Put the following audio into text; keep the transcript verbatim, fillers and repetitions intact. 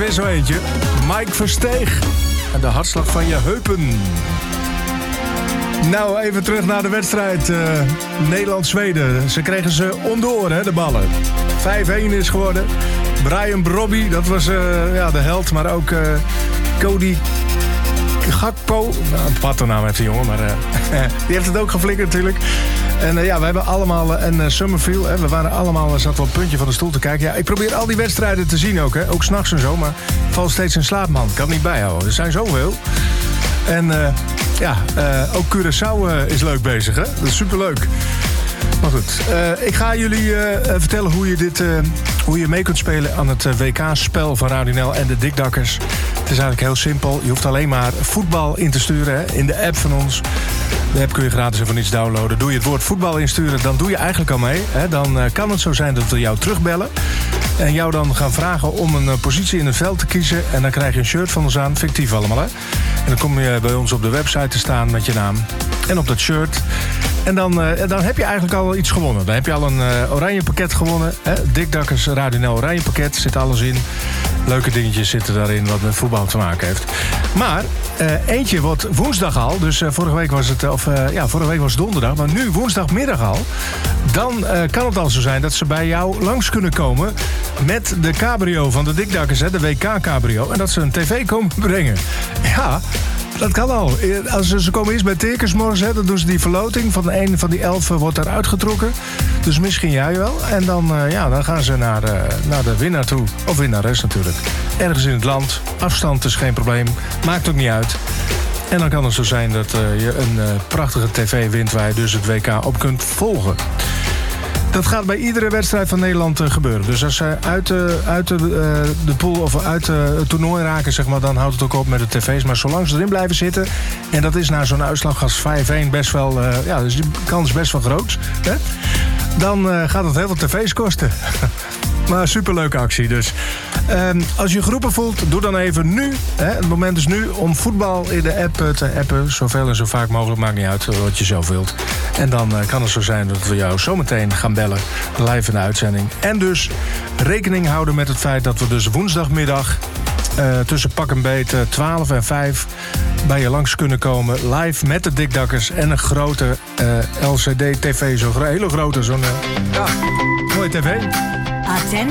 is zo eentje. Mike Versteeg. En de hartslag van je heupen. Nou, even terug naar de wedstrijd. Uh, Nederland-Zweden. Ze kregen ze onderdoor, hè, de ballen. vijf-een is geworden. Brian Brobby, dat was uh, ja, de held. Maar ook uh, Cody Gakpo. Nou, een patternaam heeft die jongen, maar uh, die heeft het ook geflikkerd natuurlijk. En uh, ja, we hebben allemaal... Uh, en uh, Summerfield, hè, we waren allemaal... Uh, zat op het puntje van de stoel te kijken. Ja, ik probeer al die wedstrijden te zien ook, hè. Ook 's nachts en zo, maar ik val steeds in slaap, man. Ik kan het niet bijhouden. Er zijn zoveel. En uh, ja, uh, ook Curaçao uh, is leuk bezig, hè. Dat is superleuk. Maar goed, uh, ik ga jullie uh, vertellen hoe je, dit, uh, hoe je mee kunt spelen aan het uh, W K-spel van Radio N L en de Dikdakkers. Het is eigenlijk heel simpel. Je hoeft alleen maar voetbal in te sturen, hè, in de app van ons. De app kun je gratis en voor niets downloaden. Doe je het woord voetbal insturen, dan doe je eigenlijk al mee. Hè. Dan uh, kan het zo zijn dat we jou terugbellen. En jou dan gaan vragen om een uh, positie in het veld te kiezen. En dan krijg je een shirt van ons aan, fictief allemaal, hè. En dan kom je bij ons op de website te staan met je naam. En op dat shirt. En dan, uh, dan heb je eigenlijk al iets gewonnen. Dan heb je al een uh, oranje pakket gewonnen. Hè? Dikdakkers Radio N L oranje pakket. Zit alles in. Leuke dingetjes zitten daarin wat met voetbal te maken heeft. Maar uh, eentje wordt woensdag al. Dus uh, vorige week was het uh, of uh, ja, vorige week was het donderdag. Maar nu woensdagmiddag al. Dan uh, kan het al zo zijn dat ze bij jou langs kunnen komen met de cabrio van de Dikdakkers, hè, de W K-cabrio. En dat ze een tv komen brengen. Ja, dat kan al. Als ze, ze komen eerst bij Tekersmors, hè, dan doen ze die verloting. Van de een van die elf wordt eruit getrokken. Dus misschien jij wel. En dan, uh, ja, dan gaan ze naar, uh, naar de winnaar toe. Of winnares natuurlijk. Ergens in het land. Afstand is geen probleem. Maakt ook niet uit. En dan kan het zo zijn dat uh, je een uh, prachtige tv wint waar je dus het W K op kunt volgen. Dat gaat bij iedere wedstrijd van Nederland uh, gebeuren. Dus als ze uit, de, uit de, uh, de pool of uit uh, het toernooi raken, zeg maar, dan houdt het ook op met de tv's. Maar zolang ze erin blijven zitten, en dat is na zo'n uitslag als vijf-een best wel... Uh, ja, dus die kans is best wel groot. Hè? Dan uh, gaat het heel veel tv's kosten. Maar superleuke actie dus. Um, als je groepen voelt, doe dan even nu. Hè, het moment is nu om voetbal in de app te appen. Zoveel en zo vaak mogelijk, maakt niet uit wat je zelf wilt. En dan uh, kan het zo zijn dat we jou zometeen gaan bellen. Live in de uitzending. En dus rekening houden met het feit dat we dus woensdagmiddag... Uh, tussen pak en beet uh, twaalf en vijf bij je langs kunnen komen. Live met de Dikdakkers en een grote uh, L C D-tv. Zo'n hele grote, zo'n uh, ja, mooie tv.